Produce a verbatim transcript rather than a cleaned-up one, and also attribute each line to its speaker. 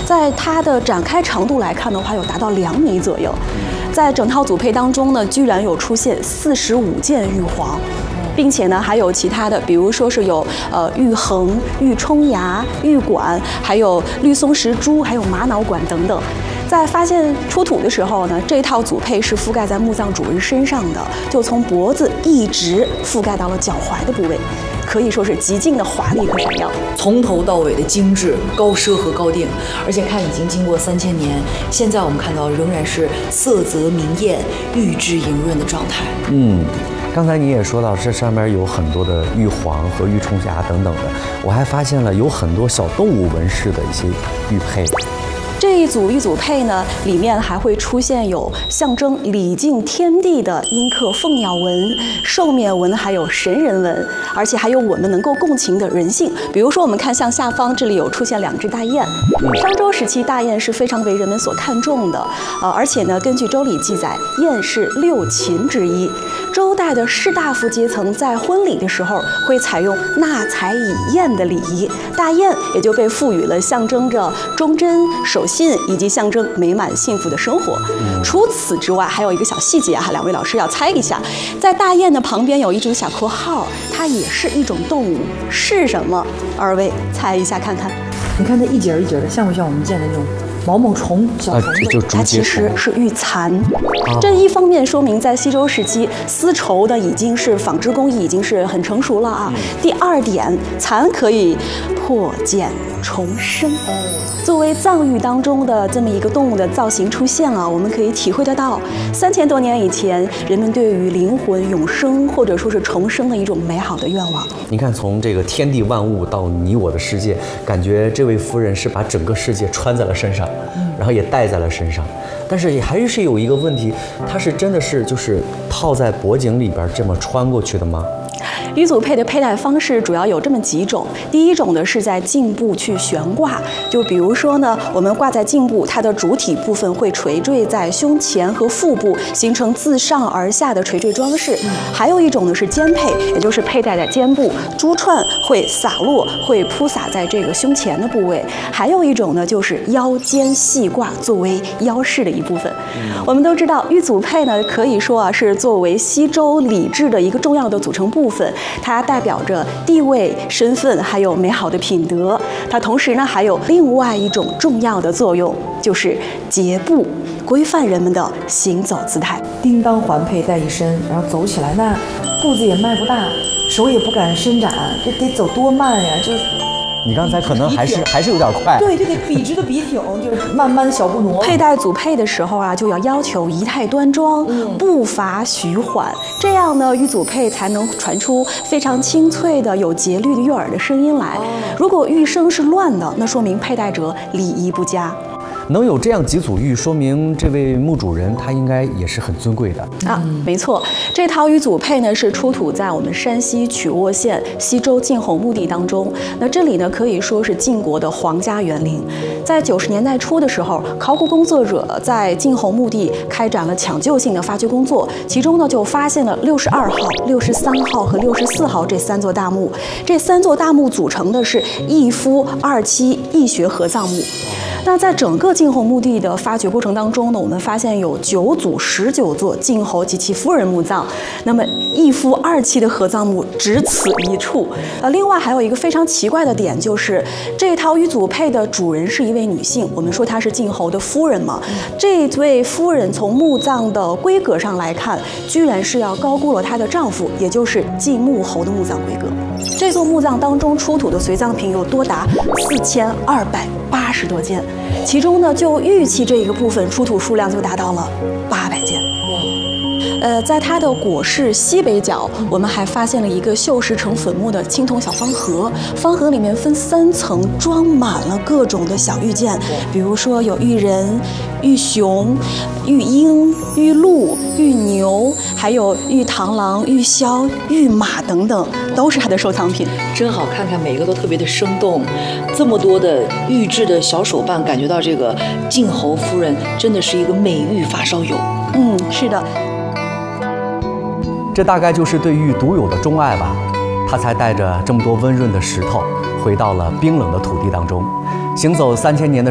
Speaker 1: 在它的展开长度来看的话，有达到两米左右。在整套组配当中呢，居然有出现四十五件玉皇。并且呢，还有其他的，比如说是有呃玉衡、玉冲牙、玉管，还有绿松石珠，还有玛瑙管等等。在发现出土的时候呢，这套组配是覆盖在墓葬主人身上的，就从脖子一直覆盖到了脚踝的部位，可以说是极尽的华丽和闪耀，
Speaker 2: 从头到尾的精致、高奢和高定。而且看已经经过三千年，现在我们看到仍然是色泽明艳、玉质莹润的状态。
Speaker 3: 嗯。刚才你也说到，这上面有很多的玉皇和玉冲匣等等的，我还发现了有很多小动物纹饰的一些玉佩。
Speaker 1: 这一组玉组配呢，里面还会出现有象征礼敬天地的阴刻凤鸟纹、兽面纹，还有神人纹，而且还有我们能够共情的人性。比如说，我们看向下方这里有出现两只大雁，商周时期大雁是非常为人们所看重的，呃，而且呢，根据周礼记载，雁是六禽之一。周代的士大夫阶层在婚礼的时候会采用纳采以雁的礼仪，大雁也就被赋予了象征着忠贞、守信以及象征美满幸福的生活。除此之外，还有一个小细节哈，两位老师要猜一下，在大雁的旁边有一组小括号，它也是一种动物，是什么？二位猜一下看看。
Speaker 2: 你看它一节一节的，像不像我们见的那种毛毛虫、小虫子？
Speaker 3: 就
Speaker 1: 它其实是玉蚕。这一方面说明在西周时期，丝绸的已经是纺织工艺已经是很成熟了啊。第二点，蚕可以破茧重生。作为藏玉当中的这么一个动物的造型出现了，我们可以体会得到三千多年以前人们对于灵魂永生或者说是重生的一种美好的愿望。
Speaker 3: 你看，从这个天地万物到你我的世界，感觉这位夫人是把整个世界穿在了身上，然后也戴在了身上。但是也还是有一个问题，它是真的是就是套在脖颈里边这么穿过去的吗？
Speaker 1: 玉组配的佩戴方式主要有这么几种。第一种呢是在颈部去悬挂，就比如说呢，我们挂在颈部，它的主体部分会垂坠在胸前和腹部，形成自上而下的垂坠装饰。还有一种呢是肩佩，也就是佩戴在肩部，珠串会洒落，会铺洒在这个胸前的部位。还有一种呢就是腰间系挂，作为腰饰的一部分。我们都知道，玉组配呢可以说啊是作为西周礼制的一个重要的组成部分。它代表着地位、身份，还有美好的品德。它同时呢，还有另外一种重要的作用，就是节步，规范人们的行走姿态。
Speaker 2: 叮当环佩戴一身，然后走起来，那步子也迈不大，手也不敢伸展，这得走多慢呀！就是。
Speaker 3: 你刚才可能还是还是有点快，
Speaker 2: 对，就得笔直的笔挺，就是慢慢小步挪。
Speaker 1: 佩戴组配的时候啊，就要要求仪态端庄，嗯、步伐徐缓，这样呢，玉组配才能传出非常清脆的、有节律的悦耳的声音来。哦、如果玉声是乱的，那说明佩戴者礼仪不佳。
Speaker 3: 能有这样几组玉，说明这位墓主人他应该也是很尊贵的
Speaker 1: 啊。没错，这套玉组配呢是出土在我们山西曲沃县西周晋侯墓地当中。那这里呢可以说是晋国的皇家园林。在九十年代初的时候，考古工作者在晋侯墓地开展了抢救性的发掘工作，其中呢就发现了六十二号、六十三号和六十四号这三座大墓。这三座大墓组成的是一夫二妻义学合葬墓。那在整个晋侯墓地的发掘过程当中呢，我们发现有九组十九座晋侯及其夫人墓葬，那么一夫二妻的合葬墓只此一处。呃，另外还有一个非常奇怪的点，就是这套玉组配的主人是一位女性，我们说她是晋侯的夫人嘛，这位夫人从墓葬的规格上来看，居然是要高估了她的丈夫，也就是晋穆侯的墓葬规格。这座墓葬当中出土的随葬品有多达四千二百八十多件，其中呢，就玉器这一个部分出土数量就达到了八百件。呃，在它的椁室西北角，我们还发现了一个锈蚀成粉末的青铜小方盒，方盒里面分三层，装满了各种的小玉件，比如说有玉人、玉熊、玉鹰、玉鹿、玉牛，还有玉螳螂、玉枭、玉马等等，都是它的收藏品。
Speaker 2: 真好，看看每个都特别的生动，这么多的玉制的小手办，感觉到这个晋侯夫人真的是一个美玉发烧友。
Speaker 1: 嗯，是的。
Speaker 3: 这大概就是对玉独有的钟爱吧，他才带着这么多温润的石头回到了冰冷的土地当中，行走三千年的